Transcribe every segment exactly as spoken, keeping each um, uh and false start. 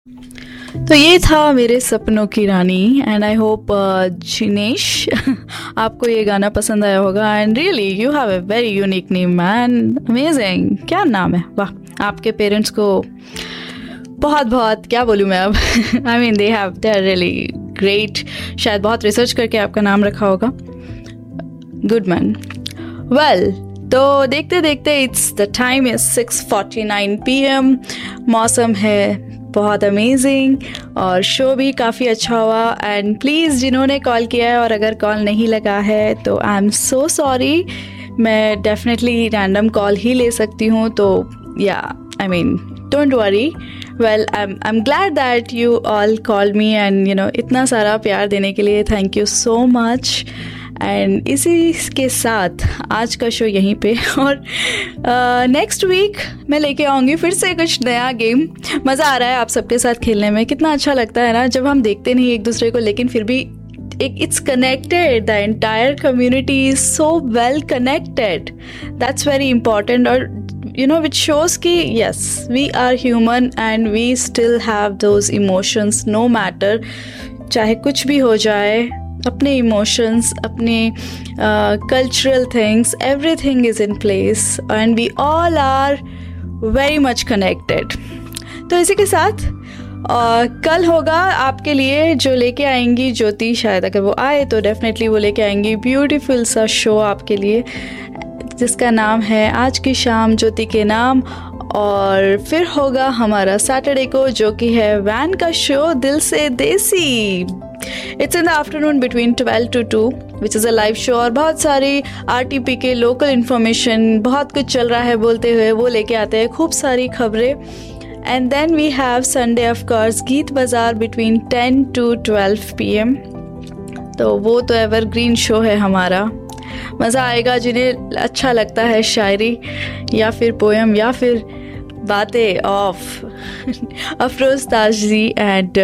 तो ये था मेरे सपनों की रानी एंड आई होप जिनेश आपको ये गाना पसंद आया होगा and really you have a very unique name man, amazing. क्या नाम है, वाह। आपके पेरेंट्स को बहुत बहुत क्या बोलूँ मैं अब, I mean they have they are really great. शायद बहुत रिसर्च करके आपका नाम रखा होगा, गुड मैन। वेल तो देखते देखते it's the time is six forty nine P M, मौसम है बहुत अमेजिंग और शो भी काफ़ी अच्छा हुआ। एंड प्लीज़ जिन्होंने कॉल किया है और अगर कॉल नहीं लगा है तो आई एम सो सॉरी, मैं डेफिनेटली रैंडम कॉल ही ले सकती हूँ, तो या I mean don't worry. Well I am I am glad that you all call me and you know इतना सारा प्यार देने के लिए thank you so much. And इसी के साथ आज का शो यहीं पे, और नेक्स्ट uh, वीक मैं लेके आऊँगी फिर से कुछ नया गेम। मज़ा आ रहा है आप सबके साथ खेलने में, कितना अच्छा लगता है ना जब हम देखते नहीं एक दूसरे को लेकिन फिर भी एक it's connected, the entire community is so well connected, that's very important. और you know which shows कि yes we are human and we still have those emotions no matter, चाहे कुछ भी हो जाए, अपने इमोशंस, अपने cultural things, everything is in place and we all are very much connected. तो इसी के साथ uh, कल होगा आपके लिए जो लेके आएंगी ज्योति, शायद अगर वो आए तो डेफिनेटली वो लेके आएंगी ब्यूटीफुल सा शो आपके लिए जिसका नाम है आज की शाम ज्योति के नाम। और फिर होगा हमारा सैटरडे को जो कि है वैन का शो दिल से देसी। It's in the afternoon between twelve to to which is a live show और बहुत सारी आरटीपी के लोकल इन्फॉर्मेशन, बहुत कुछ चल रहा है बोलते हुए वो लेके आते हैं, खूब सारी खबरें। And then we have Sunday off course गीत बाजार between ten to twelve P M, तो वो तो एवरग्रीन शो है हमारा। मज़ा आएगा जिन्हें अच्छा लगता है शायरी या फिर पोएम या फिर बातें of Afroz ताजजी and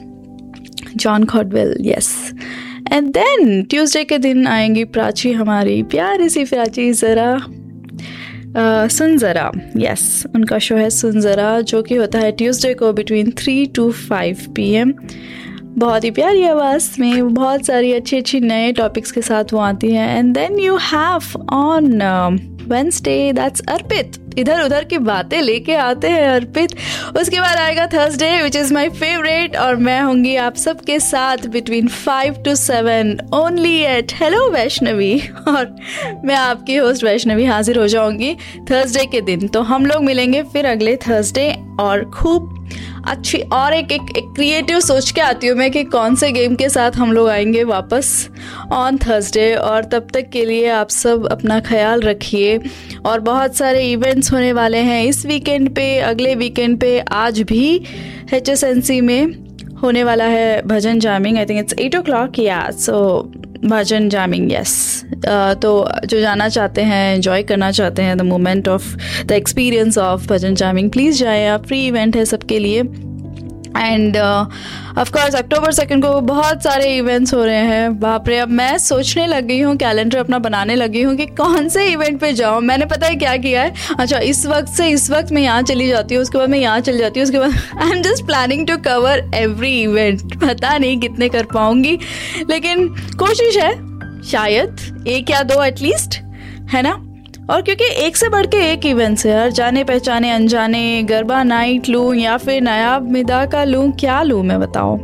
John Caudwell, yes. And then Tuesday के दिन आएंगी प्राची, हमारी प्यारी सी प्राची, ज़रा uh, सुन ज़रा, यस, उनका शो है सुन ज़रा जो कि होता है ट्यूसडे को between three to five P M. बहुत ही प्यारी आवाज़ में बहुत सारी अच्छी अच्छी नए टॉपिक्स के साथ वो आती हैं। And then you have on Wednesday that's अर्पित, इधर उधर की बातें लेके आते हैं अर्पित। उसके बाद आएगा Thursday which is my favourite और मैं होंगी आप सबके साथ between five to seven only eight hello Vaishnavi, और मैं आपकी होस्ट वैष्णवी हाजिर हो जाऊंगी थर्सडे के दिन। तो हम लोग मिलेंगे फिर अगले थर्सडे और खूब अच्छी और एक एक, एक क्रिएटिव सोच के आती हूँ मैं कि कौन से गेम के साथ हम लोग आएंगे वापस ऑन थर्सडे। और तब तक के लिए आप सब अपना ख्याल रखिए और बहुत सारे इवेंट्स होने वाले हैं इस वीकेंड पे, अगले वीकेंड पे। आज भी एच एस एन सी में होने वाला है भजन jamming, I think it's eight O clock, या सो भजन जामिंग, यस। तो जो जाना चाहते हैं, एंजॉय करना चाहते हैं the moment of the experience of bhajan jamming, please जाएँ आप, फ्री इवेंट है सबके लिए। End of course October second को बहुत सारे इवेंट्स हो रहे हैं, बाप रे। अब मैं सोचने लग गई हूँ, कैलेंडर अपना बनाने लगी हूँ कि कौन से इवेंट पे जाऊँ। मैंने पता है क्या किया है, अच्छा इस वक्त से इस वक्त मैं यहाँ चली जाती हूँ, उसके बाद मैं यहाँ चली जाती हूँ, उसके बाद I am just planning to cover every event. पता नहीं कितने कर पाऊँगी लेकिन कोशिश है, शायद एक या दो एटलीस्ट, है ना। और क्योंकि एक से बढ़ के एक इवेंट्स है यार, जाने पहचाने अनजाने, गरबा नाइट लूँ या फिर नायाब मिदा का लूँ, क्या लूँ मैं बताओ।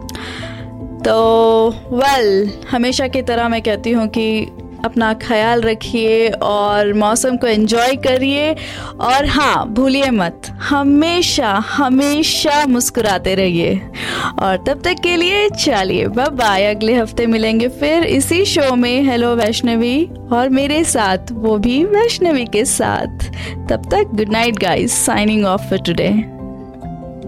तो वेल well, हमेशा की तरह मैं कहती हूँ कि अपना ख्याल रखिए और मौसम को एंजॉय करिए। और हाँ, भूलिए मत, हमेशा हमेशा मुस्कुराते रहिए। और तब तक के लिए चलिए बाय बाय, अगले हफ्ते मिलेंगे फिर इसी शो में हेलो वैष्णवी और मेरे साथ, वो भी वैष्णवी के साथ। तब तक good night guys, signing off for today.